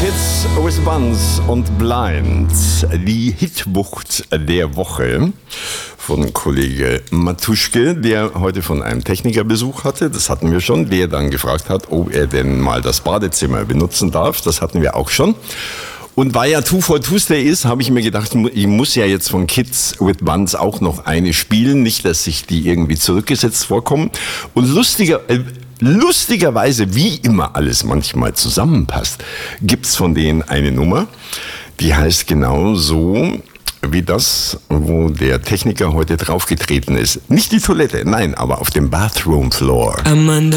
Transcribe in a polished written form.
Kids with Buns und Blind. Die Hitwucht der Woche von Kollege Matuschke, der heute von einem Techniker Besuch hatte. Das hatten wir schon. Der dann gefragt hat, ob er denn mal das Badezimmer benutzen darf. Das hatten wir auch schon. Und weil ja Two for Tuesday ist, habe ich mir gedacht, ich muss ja jetzt von Kids with Buns auch noch eine spielen. Nicht, dass sich die irgendwie zurückgesetzt vorkommen. Und lustigerweise, wie immer alles manchmal zusammenpasst, gibt's von denen eine Nummer, die heißt genau so wie das, wo der Techniker heute draufgetreten ist. Nicht die Toilette, nein, aber auf dem Bathroom Floor. Amanda.